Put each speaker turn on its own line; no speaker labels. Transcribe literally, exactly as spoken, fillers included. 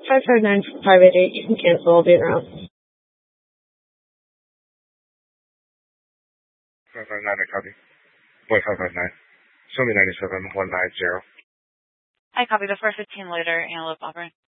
five five nine five eight eight. You can cancel. I'll be around.
five five nine, I copy. Boy, five five nine. Show me ninety-seven one nine zero.
I copy the four fifteen later, Antelope Auburn.